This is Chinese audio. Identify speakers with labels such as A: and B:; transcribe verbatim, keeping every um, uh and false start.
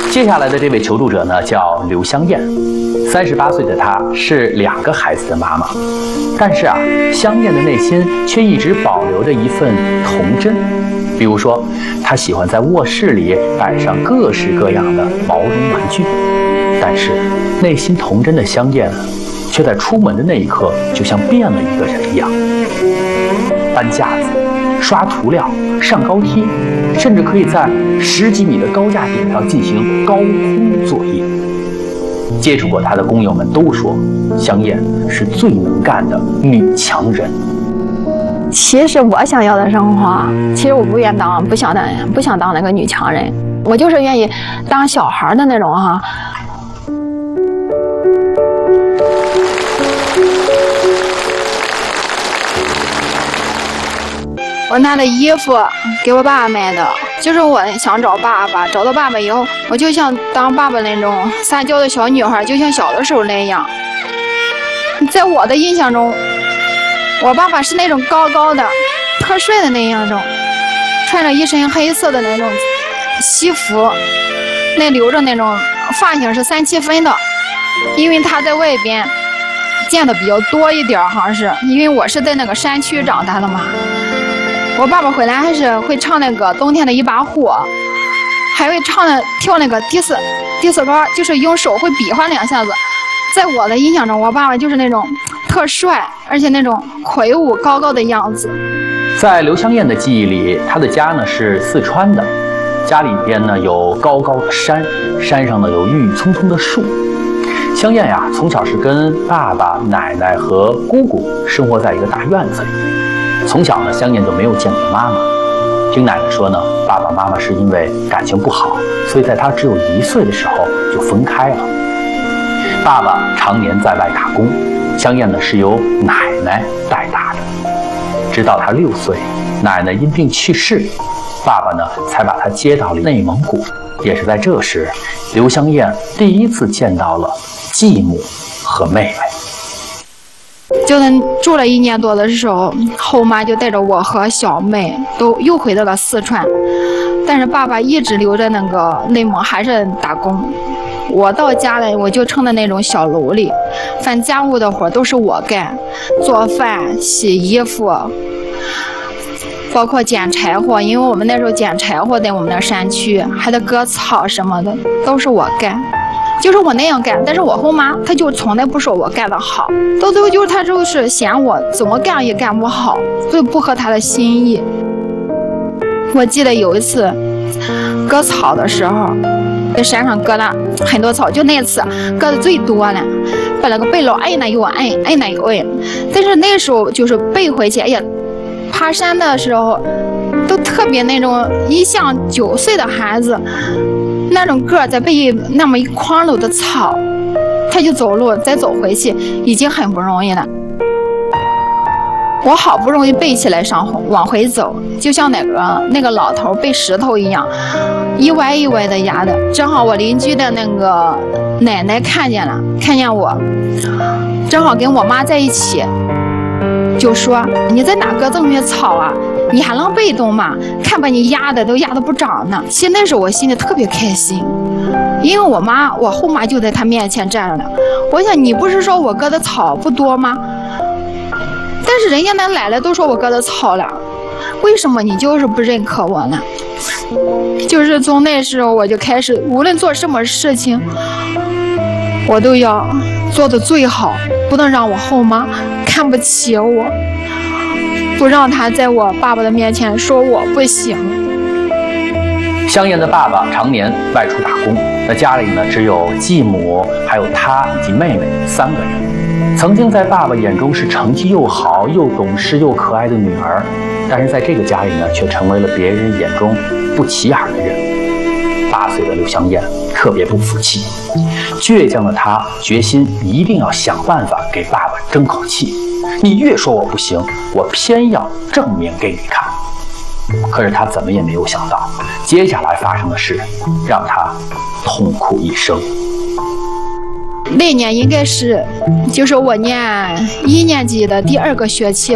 A: 接下来的这位求助者呢，叫刘香艳，三十八岁的她是两个孩子的妈妈，但是啊，香艳的内心却一直保留着一份童真。比如说，她喜欢在卧室里摆上各式各样的毛绒玩具，但是内心童真的香艳，却在出门的那一刻，就像变了一个人一样，搬架子、刷涂料、上高梯，甚至可以在十几米的高架顶上进行高空作业。接触过她的工友们都说，香艳是最能干的女强人。
B: 其实我想要的生活，其实我不愿当，不想当，不想当那个女强人，我就是愿意当小孩的那种哈。我拿的衣服给我爸爸买的，就是我想找爸爸，找到爸爸以后，我就想当爸爸那种撒娇的小女孩，就像小的时候那样。在我的印象中，我爸爸是那种高高的、特帅的那样种，穿着一身黑色的那种西服，那留着那种发型是三七分的，因为他在外边见的比较多一点，好像是因为我是在那个山区长大的嘛。我爸爸回来还是会唱那个冬天的一把火，还会唱的跳那个迪斯迪斯高，就是用手会比划两下子。在我的印象中，我爸爸就是那种特帅，而且那种魁梧高高的样子。
A: 在刘香艳的记忆里，她的家呢是四川的，家里边呢有高高的山，山上呢有郁郁葱葱的树。香艳呀，从小是跟爸爸、奶奶和姑姑生活在一个大院子里。从小呢，香艳就没有见过妈妈。听奶奶说呢，爸爸妈妈是因为感情不好，所以在她只有一岁的时候就分开了。爸爸常年在外打工，香艳呢是由奶奶带大的。直到她六岁，奶奶因病去世，爸爸呢才把她接到了内蒙古。也是在这时，刘香艳第一次见到了继母和妹妹。
B: 就在住了一年多的时候，后妈就带着我和小妹都又回到了四川，但是爸爸一直留在那个内蒙还是打工。我到家了，我就成了那种小奴隶，凡家务的活都是我干，做饭、洗衣服，包括捡柴火，因为我们那时候捡柴火在我们那山区，还得割草什么的，都是我干。就是我那样干，但是我后妈她就从来不说我干得好，到最后就是她就是嫌我怎么干也干不好，所以不合她的心意。我记得有一次割草的时候，在山上割了很多草，就那次割的最多了，把那个背篓摁了又摁，摁了又摁。但是那时候就是背回去，哎呀，爬山的时候都特别那种一像九岁的孩子。那种个在背那么一筐篓的草，他就走路再走回去已经很不容易了。我好不容易背起来上往回走，就像那个那个老头背石头一样，一歪一歪的压的。正好我邻居的那个奶奶看见了，看见我，正好跟我妈在一起，就说你在哪割这么些草啊？你还能被动吗？看把你压的都压得不长呢。其实那时候我心里特别开心，因为我妈我后妈就在她面前站着呢。我想你不是说我割的草不多吗？但是人家那奶奶都说我割的草了，为什么你就是不认可我呢？就是从那时候我就开始，无论做什么事情，我都要做的最好，不能让我后妈看不起我，不让他在我爸爸的面前说我不行。
A: 香艳的爸爸常年外出打工，那家里呢只有继母，还有他以及妹妹三个人。曾经在爸爸眼中是成绩又好、又懂事、又可爱的女儿，但是在这个家里呢，却成为了别人眼中不起眼的人。八岁的刘香艳特别不服气，倔强的她决心一定要想办法给爸爸争口气。你越说我不行，我偏要证明给你看。可是他怎么也没有想到，接下来发生的事让他痛苦一生。
B: 那年应该是，就是我念一年级的第二个学期，